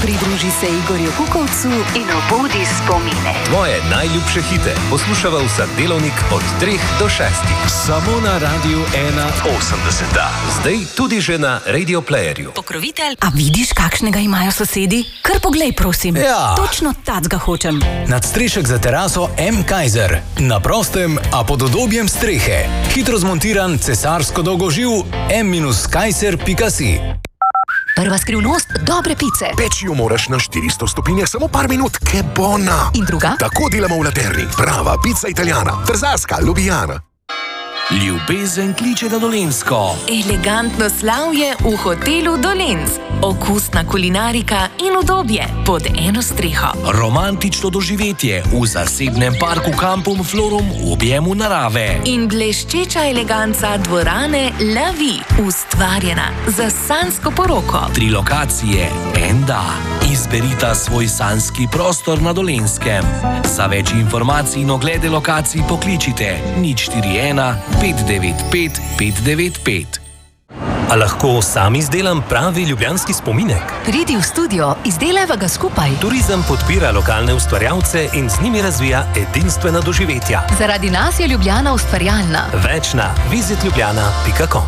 Pridruži se Igorju Kukovcu in obudi spomine. Tvoje najljubše hite poslušava vsak delovnik od 3 do 6. Samo na Radiu 1.80. Zdaj tudi že na Radio Playerju. Pokrovitelj. A vidiš, kakšnega imajo sosedi? Kar poglej, prosim. Ja. Točno tacga hočem. Nadstrešek za teraso M. Kaiser. Na prostem, a pod udobjem strehe. Hitro zmontiran, cesarsko dolgoživ m-kaiser.si. Prva skrivnost dobre pice. Peči jo moraš na 400 stopinjah samo par minut, ke bona. In druga? Tako delamo v Laterni. Prava pica italijana. Trzarska, Ljubljana. Ljubezen kliče na Dolenjsko. Elegantno slavje v hotelu Dolenc. Okusna kulinarika in udobje pod eno streho. Romantično doživetje v zasebnem parku Kampum Florum v objemu narave. In bleščeča eleganca dvorane La Vie, ustvarjena za sanjsko poroko. 3 lokacije, en da. Izberita svoj sanjski prostor na Dolenskem. Za več informacij in oglede lokacij pokličite 041 595 595. A lahko sam izdelam pravi ljubljanski spominek? Pridi v studio, izdelajva ga skupaj. Turizem podpira lokalne ustvarjalce in z njimi razvija edinstvena doživetja. Zaradi nas je Ljubljana ustvarjalna. Več na visitljubljana.com.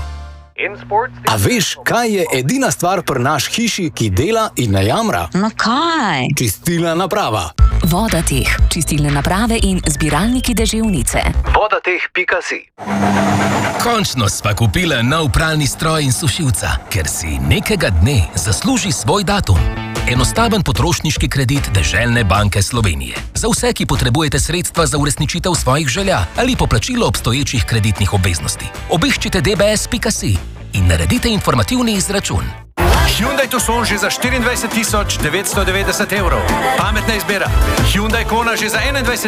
A veš, kaj je edina stvar pri naš hiši, ki dela in ne jamra? No kaj? Čistilna naprava. Vodateh, čistilne naprave in zbiralniki deževnice. Vodateh.si. Končno sva kupila nov pralni stroj in sušilca, ker si nekega dne zasluži svoj datum. Enostaven potrošniški kredit Deželne banke Slovenije. Za vse, ki potrebujete sredstva za uresničitev svojih želja ali poplačilo obstoječih kreditnih obveznosti. Obiščite dbs.si in naredite informativni izračun. Hyundai Tucson že za 24.990 evrov. Pametna izbira. Hyundai Kona že za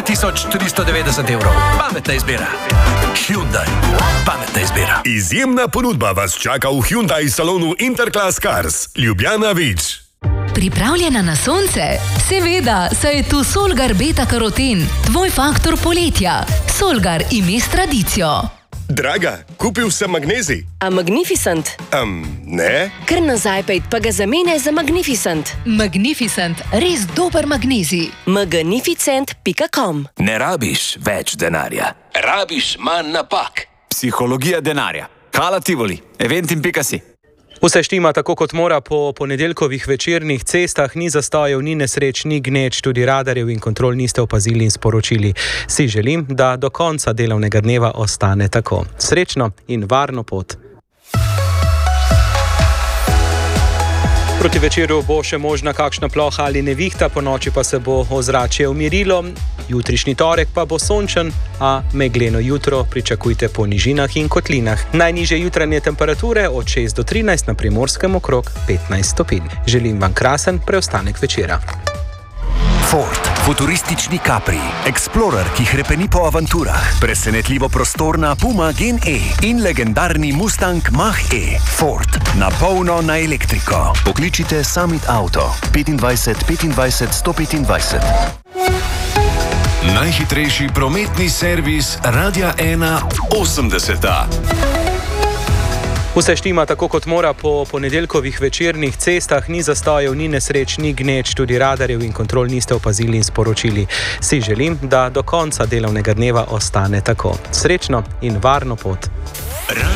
21.390 evrov. Pametna izbira. Hyundai. Pametna izbira. Izjemna ponudba vas čaka v Hyundai salonu Interclass Cars. Ljubljana Vič. Pripravljena na sonce? Seveda, saj je tu Solgar Beta Karoten, tvoj faktor poletja. Solgar ime s tradicijo. Draga, kupil sem magnezij. A Magnificent? Ne? Kar nazaj pejt, pa ga zamenjaj za Magnificent. Magnificent, res dober magnezij. Magnificent.com. Ne rabiš več denarja. Rabiš manj napak. Psihologija denarja. Hala Tivoli. Eventim.si. Vse štima tako, kot mora po ponedeljkovih večernih cestah, ni zastojev, ni nesreč, ni gneč, tudi radarjev in kontrol niste opazili in sporočili. Si želim, da do konca delovnega dneva ostane tako. Srečno in varno pot. Proti večeru bo še možna kakšna ploha ali nevihta, po noči pa se bo ozračje umirilo. Jutrišnji torek pa bo sončen, a megleno jutro pričakujte po nižinah in kotlinah. Najnižje jutranje temperature od 6 do 13, na Primorskem okrog 15 stopinj. Želim vam krasen preostanek večera. Ford, futuristični Capri, Explorer, ki hrepeni po avanturah, presenetljivo prostorna Puma Gen E in legendarni Mustang Mach-E. Ford, na polno na elektriko. Pokličite Summit Auto 25 25 125. Najhitrejši prometni servis Radia 1.80. Vse štima tako, kot mora po ponedeljkovih večernih cestah, ni zastojev, ni nesreč, ni gneč, tudi radarjev in kontrol niste opazili in sporočili. Si želim, da do konca delovnega dneva ostane tako. Srečno in varno pot.